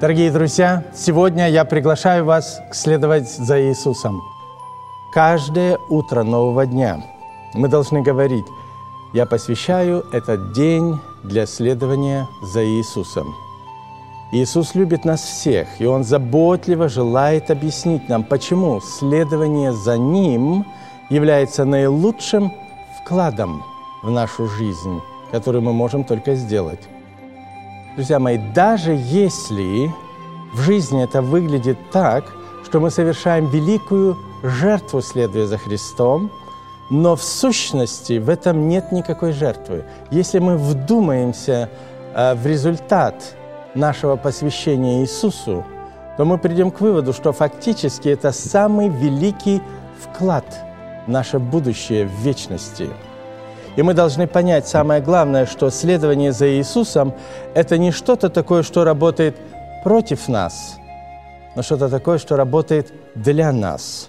Дорогие друзья, сегодня я приглашаю вас следовать за Иисусом. Каждое утро нового дня мы должны говорить: «Я посвящаю этот день для следования за Иисусом». Иисус любит нас всех, и Он заботливо желает объяснить нам, почему следование за Ним является наилучшим вкладом в нашу жизнь, который мы можем только сделать. Друзья мои, даже если в жизни это выглядит так, что мы совершаем великую жертву, следуя за Христом, но в сущности в этом нет никакой жертвы. Если мы вдумаемся в результат нашего посвящения Иисусу, то мы придем к выводу, что фактически это самый великий вклад в наше будущее в вечности. И мы должны понять самое главное, что следование за Иисусом – это не что-то такое, что работает против нас, но что-то такое, что работает для нас.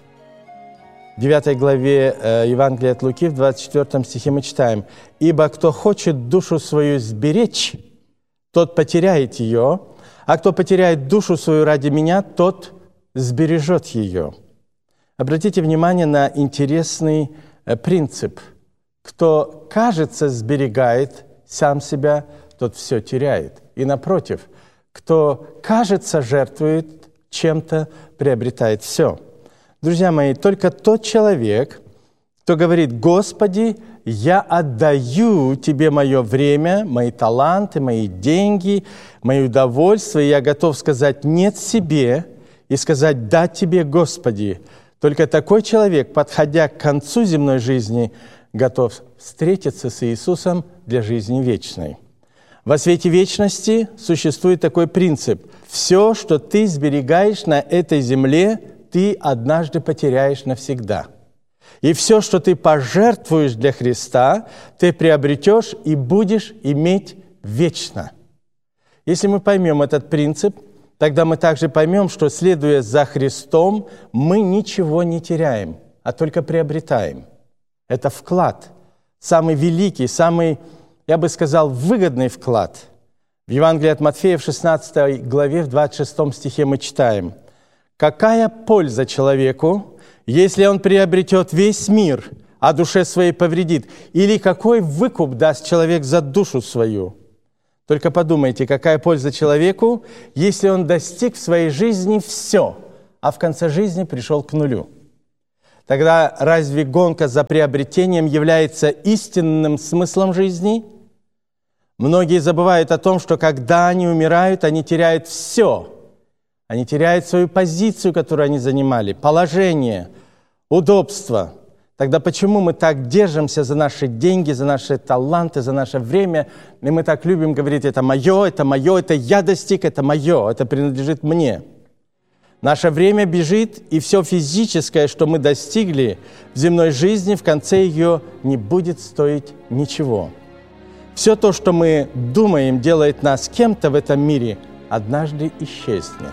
В 9 главе Евангелия от Луки, в 24 стихе мы читаем: «Ибо кто хочет душу свою сберечь, тот потеряет ее, а кто потеряет душу свою ради Меня, тот сбережет ее». Обратите внимание на интересный принцип. Кто, кажется, сберегает сам себя, тот все теряет. И напротив, кто, кажется, жертвует чем-то, приобретает все. Друзья мои, только тот человек, кто говорит: «Господи, я отдаю Тебе мое время, мои таланты, мои деньги, мои удовольствия, я готов сказать «нет» себе и сказать «да» Тебе, Господи». Только такой человек, подходя к концу земной жизни, готов встретиться с Иисусом для жизни вечной. Во свете вечности существует такой принцип: все, что ты сберегаешь на этой земле, ты однажды потеряешь навсегда. И все, что ты пожертвуешь для Христа, ты приобретешь и будешь иметь вечно. Если мы поймем этот принцип, тогда мы также поймем, что, следуя за Христом, мы ничего не теряем, а только приобретаем. Это вклад, самый великий, самый, я бы сказал, выгодный вклад. В Евангелии от Матфея в 16 главе, в 26 стихе мы читаем: «Какая польза человеку, если он приобретет весь мир, а душе своей повредит? Или какой выкуп даст человек за душу свою?» Только подумайте, какая польза человеку, если он достиг в своей жизни все, а в конце жизни пришел к нулю? Тогда разве гонка за приобретением является истинным смыслом жизни? Многие забывают о том, что когда они умирают, они теряют все. Они теряют свою позицию, которую они занимали, положение, удобство. Тогда почему мы так держимся за наши деньги, за наши таланты, за наше время, и мы так любим говорить: это мое, это я достиг, это мое, это принадлежит мне? Наше время бежит, и все физическое, что мы достигли в земной жизни, в конце ее не будет стоить ничего. Все то, что мы думаем, делает нас кем-то в этом мире, однажды исчезнет.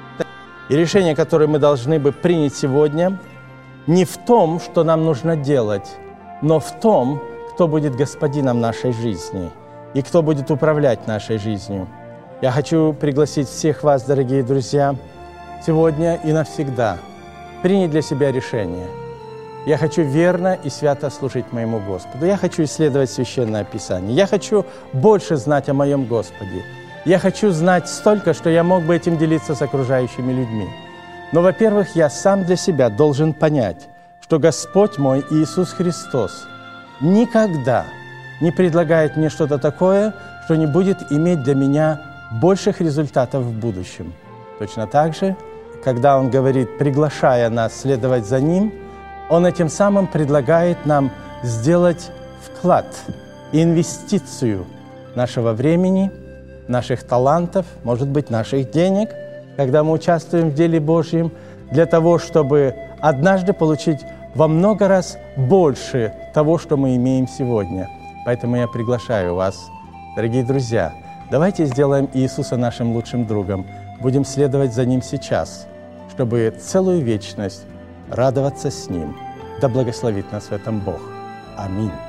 И решение, которое мы должны бы принять сегодня, не в том, что нам нужно делать, но в том, кто будет господином нашей жизни и кто будет управлять нашей жизнью. Я хочу пригласить всех вас, дорогие друзья, сегодня и навсегда принять для себя решение. Я хочу верно и свято служить моему Господу. Я хочу исследовать Священное Писание. Я хочу больше знать о моем Господе. Я хочу знать столько, что я мог бы этим делиться с окружающими людьми. Но, во-первых, я сам для себя должен понять, что Господь мой Иисус Христос никогда не предлагает мне что-то такое, что не будет иметь для меня больших результатов в будущем. Точно так же, когда Он говорит, приглашая нас следовать за Ним, Он этим самым предлагает нам сделать вклад, инвестицию нашего времени, наших талантов, может быть, наших денег, когда мы участвуем в деле Божьем, для того, чтобы однажды получить во много раз больше того, что мы имеем сегодня. Поэтому я приглашаю вас, дорогие друзья, давайте сделаем Иисуса нашим лучшим другом, будем следовать за Ним сейчас, чтобы целую вечность радоваться с Ним. Да благословит нас в этом Бог. Аминь.